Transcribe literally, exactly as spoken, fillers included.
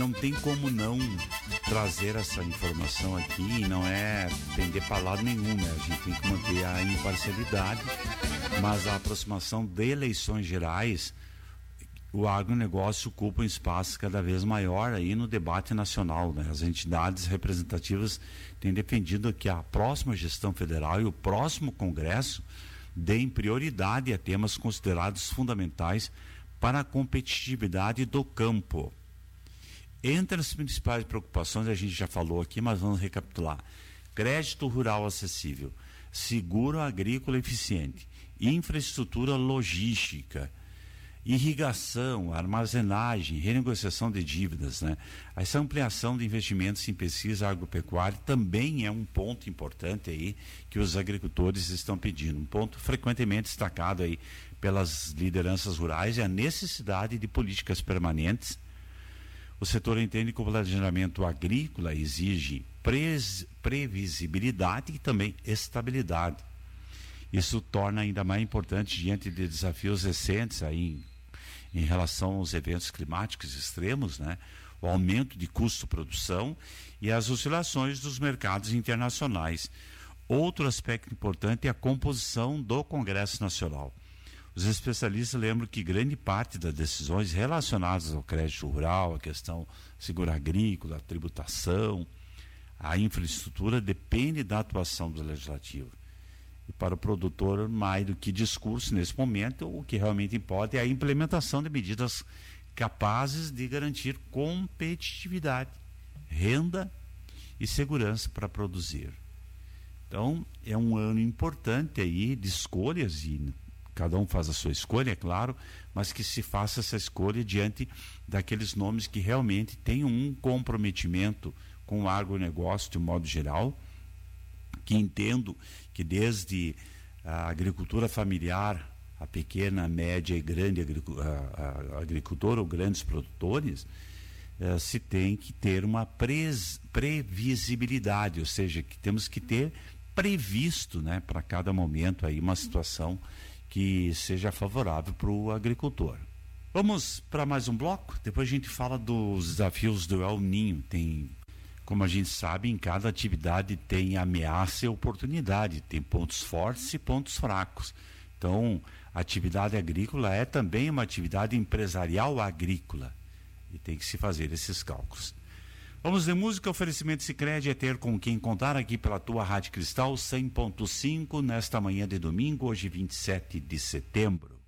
Não tem como não trazer essa informação aqui, e não é pender para lado nenhum, né? A gente tem que manter a imparcialidade, mas a aproximação de eleições gerais, o agronegócio ocupa um espaço cada vez maior aí no debate nacional, né? As entidades representativas têm defendido que a próxima gestão federal e o próximo Congresso deem prioridade a temas considerados fundamentais para a competitividade do campo. Entre as principais preocupações, a gente já falou aqui, mas vamos recapitular: crédito rural acessível, seguro agrícola eficiente, infraestrutura logística, irrigação, armazenagem, renegociação de dívidas, né? Essa ampliação de investimentos em pesquisa agropecuária também é um ponto importante aí que os agricultores estão pedindo. Um ponto frequentemente destacado aí pelas lideranças rurais é a necessidade de políticas permanentes. O setor entende que o planejamento agrícola exige pres, previsibilidade e também estabilidade. Isso torna ainda mais importante diante de desafios recentes aí em, em relação aos eventos climáticos extremos, né? O aumento de custo-produção e as oscilações dos mercados internacionais. Outro aspecto importante é a composição do Congresso Nacional. Os especialistas lembram que grande parte das decisões relacionadas ao crédito rural, a questão seguro agrícola, a tributação, a infraestrutura, depende da atuação do legislativo. E para o produtor, mais do que discurso nesse momento, o que realmente importa é a implementação de medidas capazes de garantir competitividade, renda e segurança para produzir. Então, é um ano importante aí de escolhas, e cada um faz a sua escolha, é claro, mas que se faça essa escolha diante daqueles nomes que realmente têm um comprometimento com o agronegócio de um modo geral, que entendo que desde a agricultura familiar, a pequena, média e grande agricultora ou grandes produtores, eh, se tem que ter uma pres, previsibilidade, ou seja, que temos que ter previsto, né, para cada momento aí uma situação que seja favorável para o agricultor. Vamos para mais um bloco, depois a gente fala dos desafios do El Niño. Tem, como a gente sabe, em cada atividade tem ameaça e oportunidade, tem pontos fortes e pontos fracos. Então, a atividade agrícola é também uma atividade empresarial agrícola e tem que se fazer esses cálculos. Vamos de música. Oferecimento Sicredi é ter com quem contar aqui pela tua Rádio Cristal cem ponto cinco nesta manhã de domingo, hoje vinte e sete de setembro.